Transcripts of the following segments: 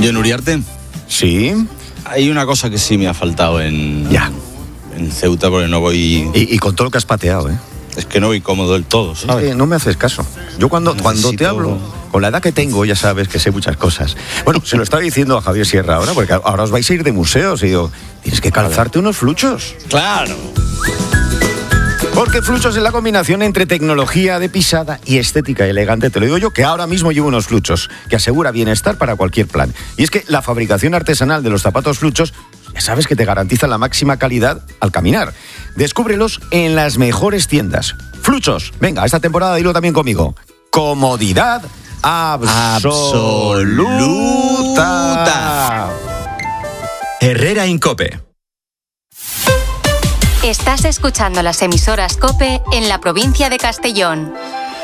Jon Uriarte. Sí. Hay una cosa que sí me ha faltado en Ceuta, porque no voy... Y con todo lo que has pateado, ¿eh? Es que no voy cómodo del todo, ¿sabes? Es que no me haces caso. Yo cuando te hablo, con la edad que tengo, ya sabes que sé muchas cosas. Bueno, se lo estaba diciendo a Javier Sierra ahora, porque ahora os vais a ir de museos y digo, tienes que calzarte unos fluchos. ¡Claro! Porque fluchos es la combinación entre tecnología de pisada y estética elegante. Te lo digo yo, que ahora mismo llevo unos fluchos que asegura bienestar para cualquier plan. Y es que la fabricación artesanal de los zapatos fluchos, ya sabes que te garantizan la máxima calidad al caminar. Descúbrelos en las mejores tiendas. Fluchos, venga, esta temporada dilo también conmigo. Comodidad absoluta. Herrera en COPE. Estás escuchando las emisoras COPE en la provincia de Castellón.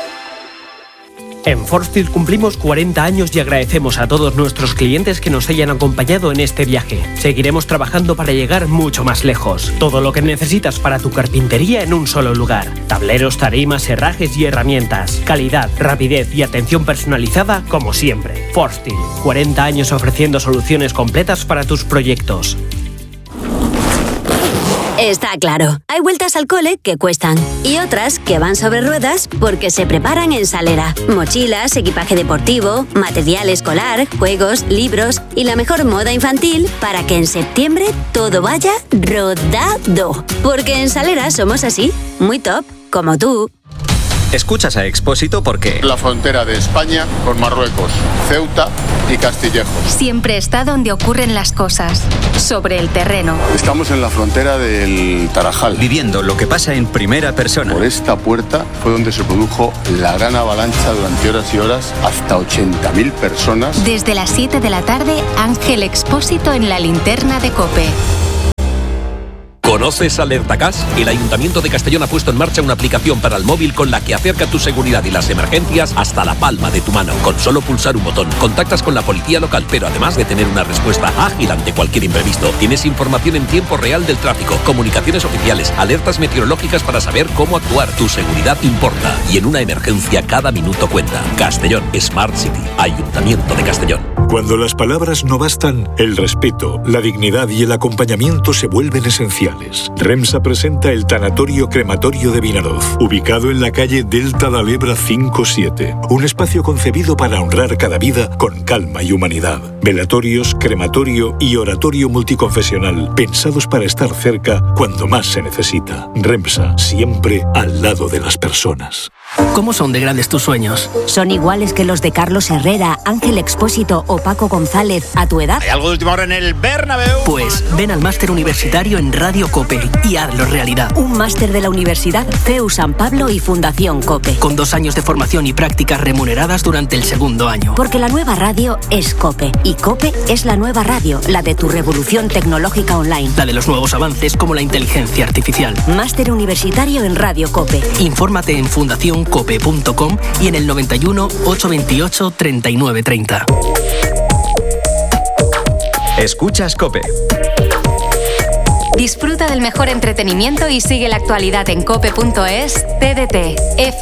En Forstil cumplimos 40 años y agradecemos a todos nuestros clientes que nos hayan acompañado en este viaje. Seguiremos trabajando para llegar mucho más lejos. Todo lo que necesitas para tu carpintería en un solo lugar. Tableros, tarimas, herrajes y herramientas. Calidad, rapidez y atención personalizada como siempre. Forstil, 40 años ofreciendo soluciones completas para tus proyectos. Está claro, hay vueltas al cole que cuestan y otras que van sobre ruedas porque se preparan en Salera. Mochilas, equipaje deportivo, material escolar, juegos, libros y la mejor moda infantil para que en septiembre todo vaya rodado. Porque en Salera somos así, muy top, como tú. Escuchas a Expósito porque... La frontera de España con Marruecos, Ceuta y Castillejos. Siempre está donde ocurren las cosas, sobre el terreno. Estamos en la frontera del Tarajal. Viviendo lo que pasa en primera persona. Por esta puerta fue donde se produjo la gran avalancha durante horas y horas, hasta 80.000 personas. Desde las 7 de la tarde, Ángel Expósito en la linterna de COPE. ¿Conoces Alertacas? El Ayuntamiento de Castellón ha puesto en marcha una aplicación para el móvil con la que acerca tu seguridad y las emergencias hasta la palma de tu mano. Con solo pulsar un botón, contactas con la policía local, pero además de tener una respuesta ágil ante cualquier imprevisto, tienes información en tiempo real del tráfico, comunicaciones oficiales, alertas meteorológicas para saber cómo actuar. Tu seguridad importa y en una emergencia cada minuto cuenta. Castellón Smart City, Ayuntamiento de Castellón. Cuando las palabras no bastan, el respeto, la dignidad y el acompañamiento se vuelven esenciales. Remsa presenta el Tanatorio Crematorio de Vinaroz, ubicado en la calle Delta de Lebra 57. Un espacio concebido para honrar cada vida con calma y humanidad. Velatorios, crematorio y oratorio multiconfesional, pensados para estar cerca cuando más se necesita. Remsa, siempre al lado de las personas. ¿Cómo son de grandes tus sueños? ¿Son iguales que los de Carlos Herrera, Ángel Expósito o Paco González a tu edad? ¿Hay algo de última hora en el Bernabéu? Pues ven al máster universitario en Radio COPE y hazlo realidad. Un máster de la Universidad CEU San Pablo y Fundación COPE. Con 2 años de formación y prácticas remuneradas durante el segundo año. Porque la nueva radio es COPE y COPE es la nueva radio, la de tu revolución tecnológica online. La de los nuevos avances como la inteligencia artificial. Máster universitario en Radio COPE. Infórmate en fundacioncope.com y en el 91 828 3930. Escuchas COPE. Disfruta del mejor entretenimiento y sigue la actualidad en cope.es, TDT,